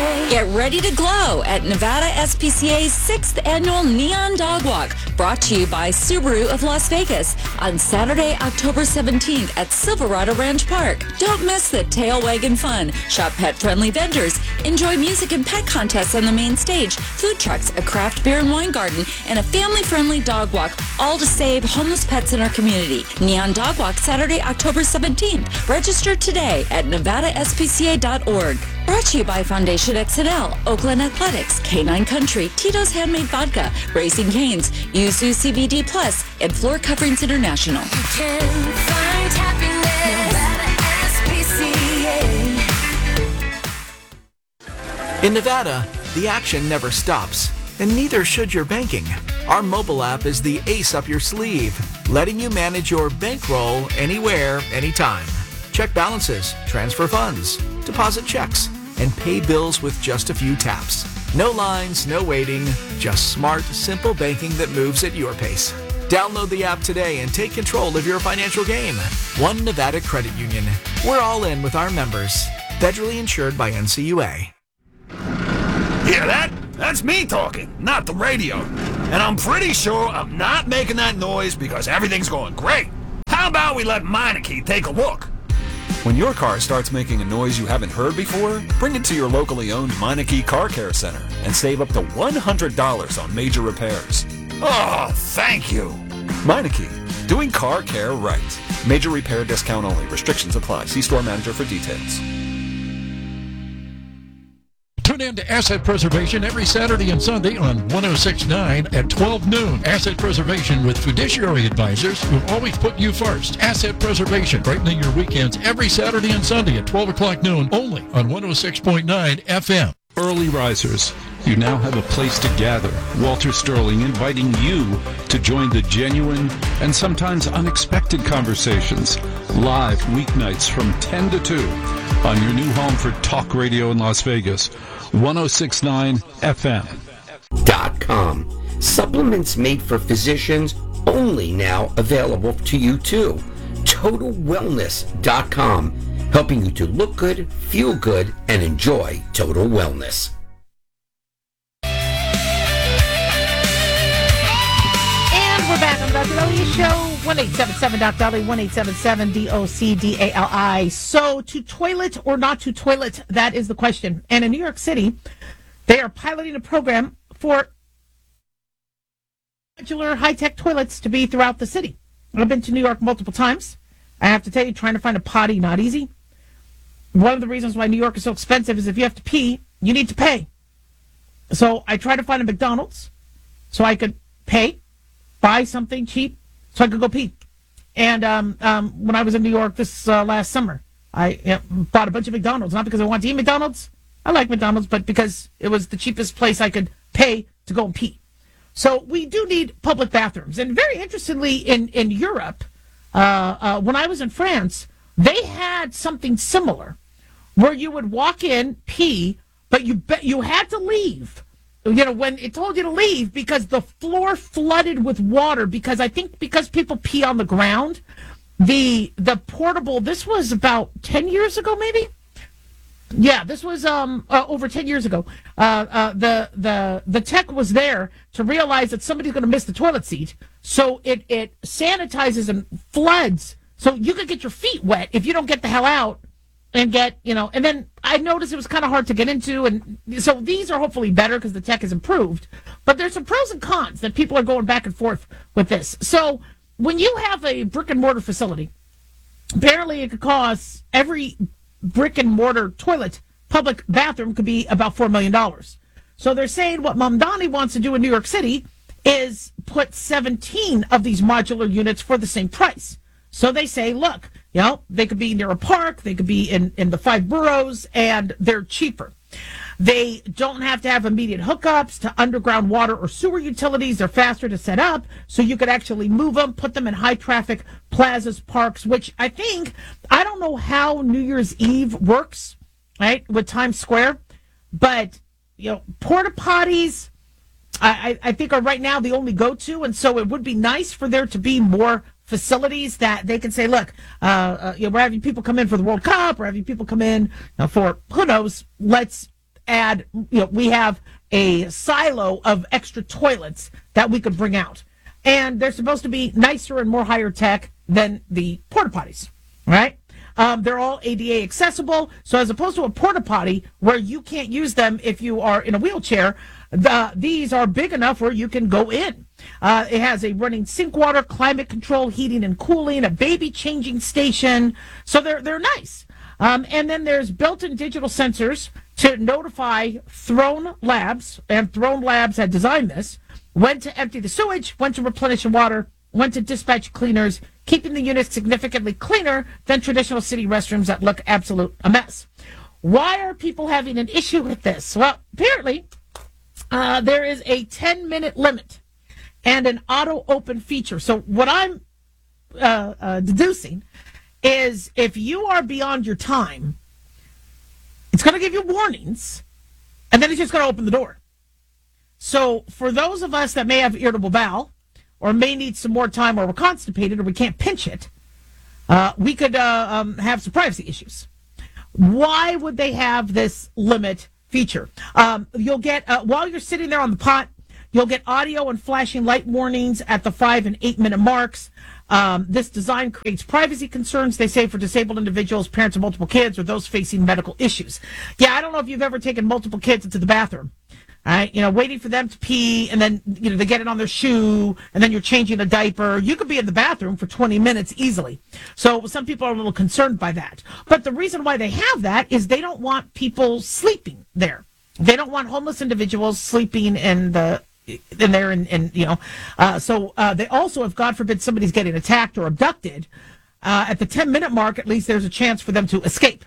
Get ready to glow at Nevada SPCA's 6th Annual Neon Dog Walk, brought to you by Subaru of Las Vegas on Saturday, October 17th at Silverado Ranch Park. Don't miss the tail wagging fun. Shop pet-friendly vendors. Enjoy music and pet contests on the main stage, food trucks, a craft beer and wine garden, and a family-friendly dog walk, all to save homeless pets in our community. Neon Dog Walk, Saturday, October 17th. Register today at nevadaspca.org. Brought to you by Foundation XNL, Oakland Athletics, Canine Country, Tito's Handmade Vodka, Racing Canes, Yuzu CBD Plus, and Floor Coverings International. You can find happiness, Nevada SPCA. In Nevada, the action never stops, and neither should your banking. Our mobile app is the ace up your sleeve, letting you manage your bankroll anywhere, anytime. Check balances, transfer funds, deposit checks, and pay bills with just a few taps. No lines, no waiting, just smart, simple banking that moves at your pace. Download the app today and take control of your financial game. One Nevada Credit Union. We're all in with our members. Federally insured by NCUA. Hear that? That's me talking, not the radio. And I'm pretty sure I'm not making that noise because everything's going great. How about we let Meineke take a look? When your car starts making a noise you haven't heard before, bring it to your locally owned Meineke Car Care Center and save up to $100 on major repairs. Oh, thank you. Meineke, doing car care right. Major repair discount only. Restrictions apply. See store manager for details. Tune in to Asset Preservation every Saturday and Sunday on 106.9 at 12 noon. Asset Preservation with fiduciary advisors who always put you first. Asset Preservation, brightening your weekends every Saturday and Sunday at 12 o'clock noon, only on 106.9 FM. Early risers, you now have a place to gather. Walter Sterling inviting you to join the genuine and sometimes unexpected conversations. Live weeknights from 10 to 2 on your new home for talk radio in Las Vegas. 106.9 FM. .com. Supplements made for physicians, only now available to you too. TotalWellness.com. Helping you to look good, feel good, and enjoy total wellness. And we're back on the Dr. Elliott Show. 1-877-DOC-DALI, 1-877-DOC-DALI. So, to toilet or not to toilet, that is the question. And in New York City, they are piloting a program for modular high-tech toilets to be throughout the city. I've been to New York multiple times. I have to tell you, trying to find a potty, not easy. One of the reasons why New York is so expensive is if you have to pee, you need to pay. So I tried to find a McDonald's so I could pay, buy something cheap, so I could go pee. And when I was in New York this last summer, I bought a bunch of McDonald's, not because I wanted to eat McDonald's. I like McDonald's, but because it was the cheapest place I could pay to go and pee. So we do need public bathrooms. And very interestingly, in Europe, when I was in France, they had something similar where you would walk in, pee, but you had to leave. You know, when it told you to leave because the floor flooded with water, because I think because people pee on the ground, the portable, this was about 10 years ago, maybe? Yeah, this was over 10 years ago. The tech was there to realize that somebody's going to miss the toilet seat, so it sanitizes and floods, so you could get your feet wet if you don't get the hell out and get, and then I noticed it was kind of hard to get into, and so these are hopefully better because the tech has improved, but there's some pros and cons that people are going back and forth with this. So when you have a brick and mortar facility, apparently it could cost every brick and mortar toilet, public bathroom could be about $4 million. So they're saying what Mamdani wants to do in New York City is put 17 of these modular units for the same price. So they say, look, they could be near a park, they could be in the 5 boroughs, and they're cheaper. They don't have to have immediate hookups to underground water or sewer utilities. They're faster to set up, so you could actually move them, put them in high-traffic plazas, parks, which I don't know how New Year's Eve works, right, with Times Square, but, porta potties, I think are right now the only go-to, and so it would be nice for there to be more facilities that they can say, look, we're having people come in for the World Cup, we're having people come in for, who knows, let's add, we have a silo of extra toilets that we could bring out. And they're supposed to be nicer and more higher tech than the porta potties, right? They're all ADA accessible. So as opposed to a porta potty where you can't use them if you are in a wheelchair, these are big enough where you can go in. It has a running sink water, climate control, heating and cooling, a baby changing station. So they're nice. And then there's built-in digital sensors to notify Throne Labs, and Throne Labs had designed this, when to empty the sewage, when to replenish the water, when to dispatch cleaners, keeping the units significantly cleaner than traditional city restrooms that look absolute a mess. Why are people having an issue with this? Well, apparently there is a 10-minute limit and an auto-open feature. So what I'm deducing is if you are beyond your time, it's going to give you warnings, and then it's just going to open the door. So for those of us that may have irritable bowel or may need some more time, or we're constipated or we can't pinch it, we could have some privacy issues. Why would they have this limit feature? You'll get, while you're sitting there on the pot, you'll get audio and flashing light warnings at the 5 and 8 minute marks. This design creates privacy concerns, they say, for disabled individuals, parents of multiple kids, or those facing medical issues. Yeah, I don't know if you've ever taken multiple kids into the bathroom. Right? Waiting for them to pee, and then, they get it on their shoe, and then you're changing a diaper. You could be in the bathroom for 20 minutes easily. So some people are a little concerned by that. But the reason why they have that is they don't want people sleeping there. They don't want homeless individuals sleeping in there, so they also, if God forbid somebody's getting attacked or abducted, at the 10-minute mark, at least there's a chance for them to escape.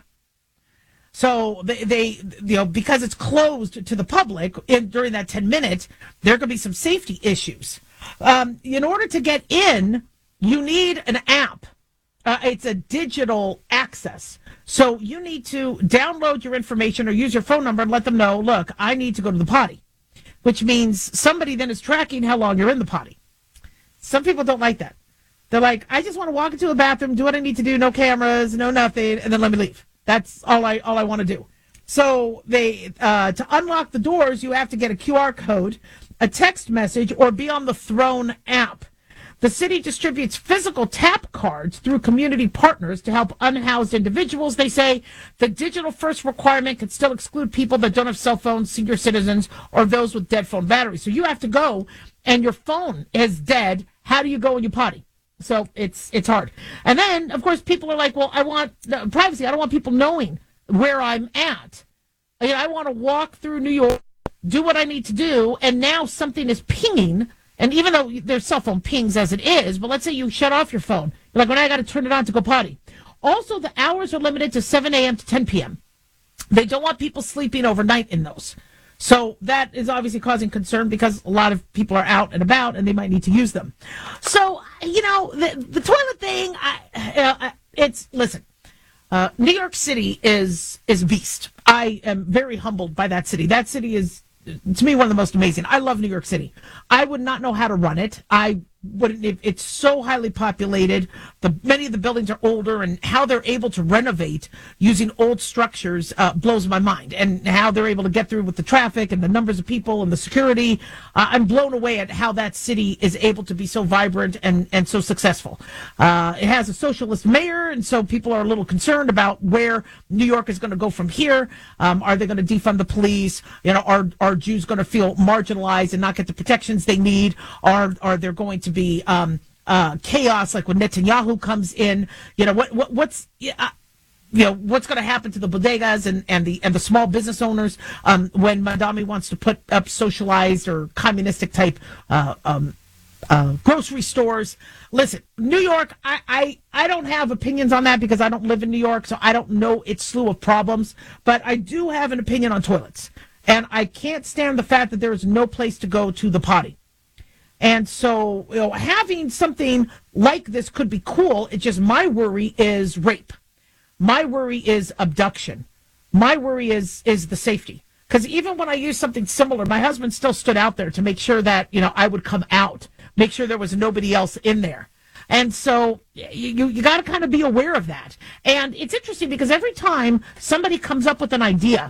So they because it's closed to the public during that 10 minutes, there could be some safety issues. In order to get in, you need an app. It's a digital access. So you need to download your information or use your phone number and let them know, look, I need to go to the potty, which means somebody then is tracking how long you're in the potty. Some people don't like that. They're like, I just want to walk into a bathroom, do what I need to do, no cameras, no nothing, and then let me leave. That's all I want to do. So they to unlock the doors, you have to get a QR code, a text message, or be on the Throne app. The city distributes physical tap cards through community partners to help unhoused individuals. They say the digital first requirement can still exclude people that don't have cell phones, senior citizens, or those with dead phone batteries. So you have to go, and your phone is dead. How do you go when you potty? So it's hard. And then, of course, people are like, well, I want privacy. I don't want people knowing where I'm at. I want to walk through New York, do what I need to do, and now something is pinging. And even though there's cell phone pings as it is, but let's say you shut off your phone. You're like, well, I got to turn it on to go potty. Also, the hours are limited to 7 a.m. to 10 p.m. They don't want people sleeping overnight in those. So that is obviously causing concern because a lot of people are out and about and they might need to use them. So, the toilet thing, listen, New York City is a beast. I am very humbled by that city. That city is, to me, one of the most amazing. I love New York City. I would not know how to run it. It's so highly populated. Many of the buildings are older, and how they're able to renovate using old structures blows my mind. And how they're able to get through with the traffic and the numbers of people and the security. I'm blown away at how that city is able to be so vibrant and so successful. It has a socialist mayor, and so people are a little concerned about where New York is going to go from here. Are they going to defund the police? Are Jews going to feel marginalized and not get the protections they need? Are there going to be chaos like when Netanyahu comes in? What's going to happen to the bodegas and the small business owners when Madami wants to put up socialized or communistic type grocery stores? Listen, New York, I don't have opinions on that because I don't live in New York, so I don't know its slew of problems, but I do have an opinion on toilets. And I can't stand the fact that there is no place to go to the potty. And so, having something like this could be cool. It's just my worry is rape. My worry is abduction. My worry is the safety. Because even when I use something similar, my husband still stood out there to make sure that, I would come out, make sure there was nobody else in there. And so you got to kind of be aware of that. And it's interesting because every time somebody comes up with an idea,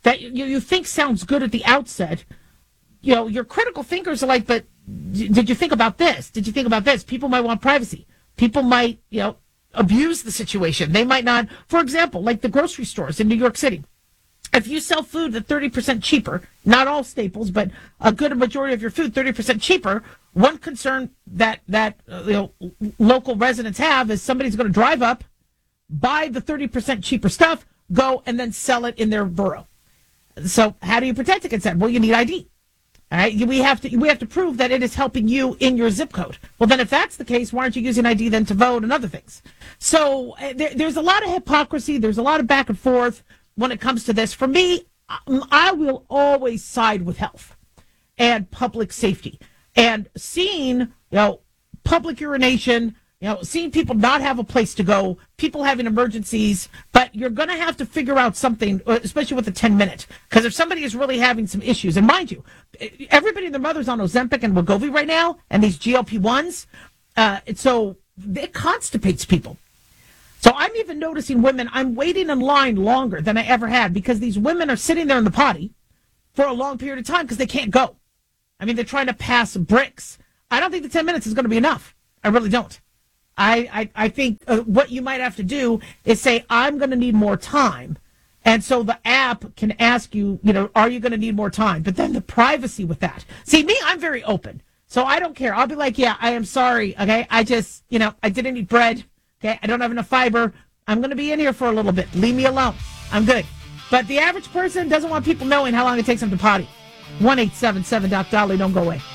that you think sounds good at the outset, your critical thinkers are like, but did you think about this? Did you think about this? People might want privacy. People might, abuse the situation. They might not. For example, like the grocery stores in New York City. If you sell food at 30% cheaper, not all staples, but a good majority of your food 30% cheaper, one concern that local residents have is somebody's going to drive up, buy the 30% cheaper stuff, go and then sell it in their borough. So how do you protect against that? Well, you need ID. All right, we have to prove that it is helping you in your zip code. Well, then if that's the case, why aren't you using ID then to vote and other things? So there's a lot of hypocrisy. There's a lot of back and forth when it comes to this. For me, I will always side with health and public safety. And seeing, public urination, seeing people not have a place to go, people having emergencies, but you're going to have to figure out something, especially with the 10-minute. Because if somebody is really having some issues, and mind you, everybody and their mother's on Ozempic and Wegovy right now, and these GLP-1s, so it constipates people. So I'm even noticing women, I'm waiting in line longer than I ever had because these women are sitting there in the potty for a long period of time because they can't go. I mean, they're trying to pass bricks. I don't think the 10 minutes is going to be enough. I really don't. I think what you might have to do is say, I'm going to need more time. And so the app can ask you, are you going to need more time? But then the privacy with that. See, me, I'm very open. So I don't care. I'll be like, yeah, I am sorry. Okay. I just, I didn't eat bread. Okay. I don't have enough fiber. I'm going to be in here for a little bit. Leave me alone. I'm good. But the average person doesn't want people knowing how long it takes them to potty. 1-877-Doc Dolly. Don't go away.